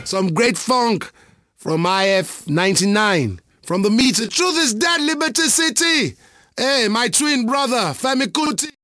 Some great funk from IF 99. From the meter, Truth is Dead, Liberty City. Hey, my twin brother, Femi Kuti.